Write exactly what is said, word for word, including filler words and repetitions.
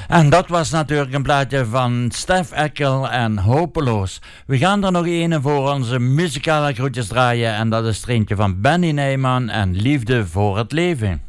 En dat was natuurlijk een plaatje van Stef Eckel en Hopeloos. We gaan er nog een voor onze muzikale groetjes draaien. En dat is er eentje van Benny Neyman en Liefde voor het Leven.